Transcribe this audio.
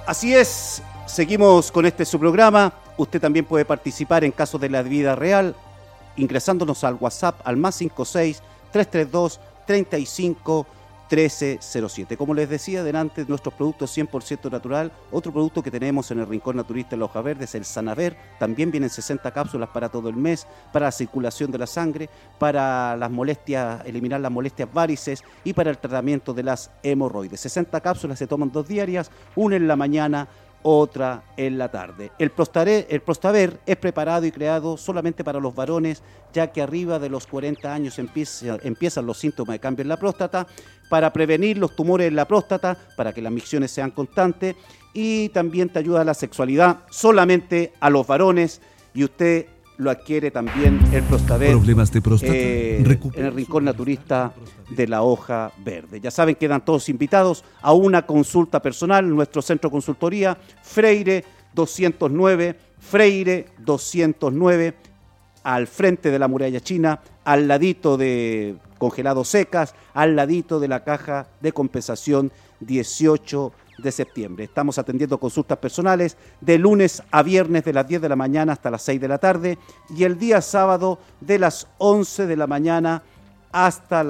Así es, seguimos con su programa. Usted también puede participar en casos de la vida real ingresándonos al WhatsApp al +56 332 35 1307. Como les decía delante, nuestros productos 100% natural. Otro producto que tenemos en el Rincón Naturista en La Hoja Verde es el Sanaver. También vienen 60 cápsulas para todo el mes, para la circulación de la sangre, para las molestias, eliminar las molestias varices y para el tratamiento de las hemorroides. 60 cápsulas se toman 2 diarias, una en la mañana, otra en la tarde. El Prostaver es preparado y creado solamente para los varones, ya que arriba de los 40 años empiezan los síntomas de cambio en la próstata, para prevenir los tumores en la próstata, para que las micciones sean constantes, y también te ayuda a la sexualidad solamente a los varones, y usted lo adquiere también el Prostaver. Problemas de próstata. En el Rincón Naturista de La Hoja Verde. Ya saben, quedan todos invitados a una consulta personal en nuestro centro de consultoría Freire 209, al frente de la muralla china, al ladito de Congelados Secas, al ladito de la caja de compensación 18 de septiembre. Estamos atendiendo consultas personales de lunes a viernes de las 10 de la mañana hasta las 6 de la tarde y el día sábado de las 11 de la mañana hasta